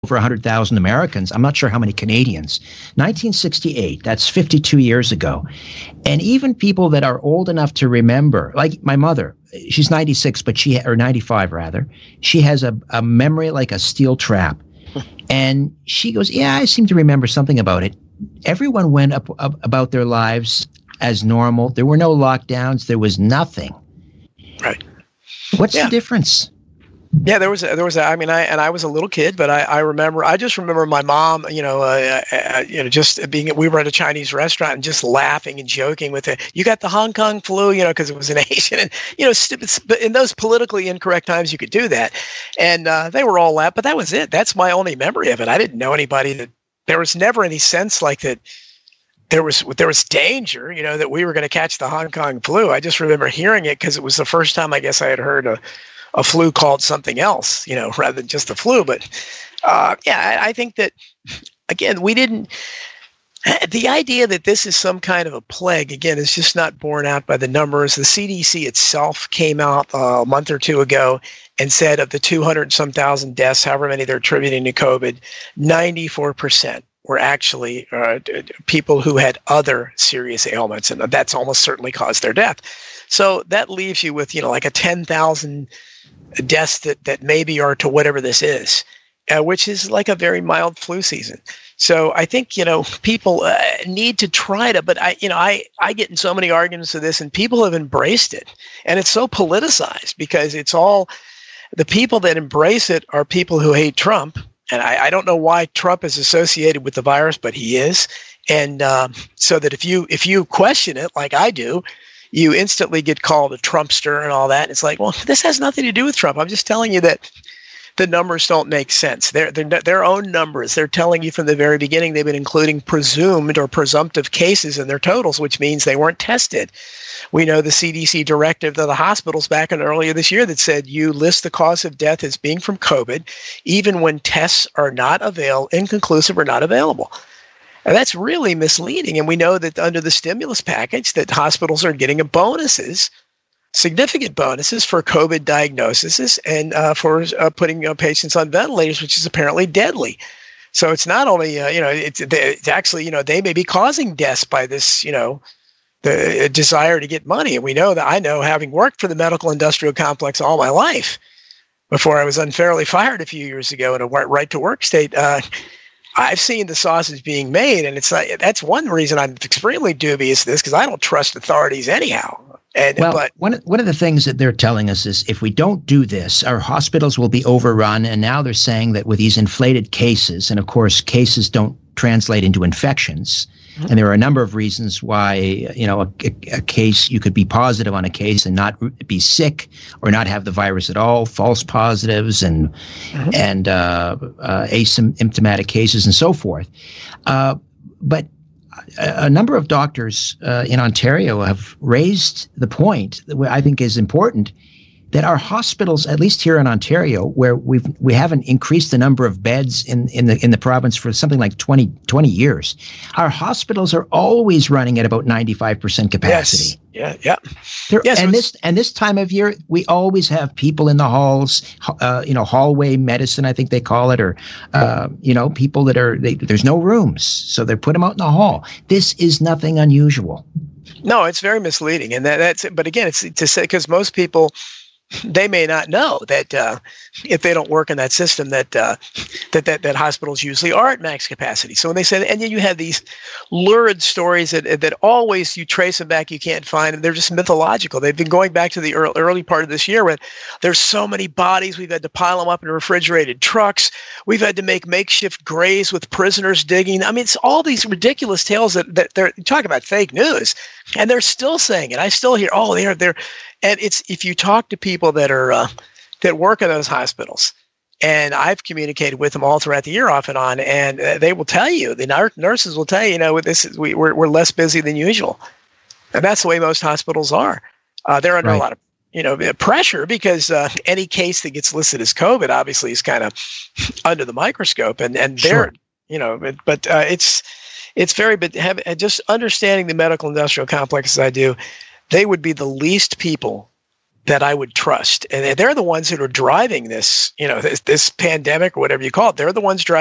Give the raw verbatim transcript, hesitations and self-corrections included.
over one hundred thousand Americans. I'm not sure how many Canadians. nineteen sixty-eight, that's fifty-two years ago. And even people that are old enough to remember, like my mother, she's ninety-six, but she, or ninety-five rather, she has a, a memory like a steel trap. And she goes, yeah, I seem to remember something about it. Everyone went up, up about their lives as normal. There were no lockdowns. There was nothing. Right. What's yeah. the difference? Yeah, there was, a, there was, a, I mean, I, and I was a little kid, but I, I remember, I just remember my mom, you know, uh, uh, you know, just being, we were at a Chinese restaurant and just laughing and joking with it. You got the Hong Kong flu, you know, because it was an Asian, and, you know, but in those politically incorrect times, you could do that. And uh, they were all laughing, but that was it. That's my only memory of it. I didn't know anybody that, there was never any sense like that. There was there was danger, you know, that we were going to catch the Hong Kong flu. I just remember hearing it because it was the first time I guess I had heard a, a flu called something else, you know, rather than just the flu. But uh, yeah, I, I think that, again, we didn't – the idea that this is some kind of a plague, again, is just not borne out by the numbers. The C D C itself came out uh, a month or two ago and said of the two hundred some thousand deaths, however many they're attributing to COVID, ninety-four percent were actually uh, people who had other serious ailments, and that's almost certainly caused their death. So that leaves you with, you know, like a ten thousand deaths that, that maybe are to whatever this is, uh, which is like a very mild flu season. So I think, you know, people uh, need to try to, but I, you know, I, I get in so many arguments of this, and people have embraced it, and it's so politicized because it's all, the people that embrace it are people who hate Trump. And I, I don't know why Trump is associated with the virus, but he is. And um, so that if you if you question it, like I do, you instantly get called a Trumpster and all that. And it's like, well, this has nothing to do with Trump. I'm just telling you that the numbers don't make sense. They're, they're their own numbers. They're telling you from the very beginning they've been including presumed or presumptive cases in their totals, which means they weren't tested. We know the C D C directive to the hospitals back in earlier this year that said you list the cause of death as being from COVID, even when tests are not available, inconclusive or not available. And that's really misleading. And we know that under the stimulus package that hospitals are getting bonuses, significant bonuses for COVID diagnoses and uh, for uh, putting uh, patients on ventilators, which is apparently deadly. So it's not only, uh, you know, it's, it's actually, you know, they may be causing deaths by this, you know, the desire to get money. And we know that I know, having worked for the medical industrial complex all my life before I was unfairly fired a few years ago in a right to work state, uh, I've seen the sausage being made. And it's like, that's one reason I'm extremely dubious of this, because I don't trust authorities anyhow. And, well, but, one, one of the things that they're telling us is if we don't do this, our hospitals will be overrun. And now they're saying that with these inflated cases, and of course, cases don't translate into infections. Mm-hmm. And there are a number of reasons why, you know, a, a case, you could be positive on a case and not be sick or not have the virus at all, false positives and, mm-hmm. and uh, uh, asymptomatic cases and so forth. Uh, but a number of doctors uh, in Ontario have raised the point that I think is important, that our hospitals, at least here in Ontario, where we've we haven't increased the number of beds in, in the in the province for something like twenty, twenty years, our hospitals are always running at about ninety-five percent capacity. Yes. Yeah, yeah. There, yes, and this and this time of year, we always have people in the halls, uh, you know, hallway medicine, I think they call it, or uh, you know, people that are they, there's no rooms, so they put them out in the hall. This is nothing unusual. No, it's very misleading, and that, that's but again, it's to say because most people, they may not know that uh, if they don't work in that system, that, uh, that that that hospitals usually are at max capacity. So when they say, and then you have these lurid stories that that always you trace them back, you can't find them. They're just mythological. They've been going back to the early, early part of this year when there's so many bodies. We've had to pile them up in refrigerated trucks. We've had to make makeshift graves with prisoners digging. I mean, it's all these ridiculous tales that, that they're talking about fake news, and they're still saying it. I still hear, oh, they're they're. And it's if you talk to people that are uh, that work in those hospitals, and I've communicated with them all throughout the year, off and on, and uh, they will tell you, the nar- nurses will tell you, you know, this is we, we're we're less busy than usual, and that's the way most hospitals are. Uh, they're under right. a lot of you know pressure because uh, any case that gets listed as COVID obviously is kind of under the microscope, and and they're sure. you know, but, but uh, it's it's very but have, just understanding the medical industrial complex as I do. They would be the least people that I would trust. And they're the ones that are driving this, you know, this, this pandemic or whatever you call it. They're the ones driving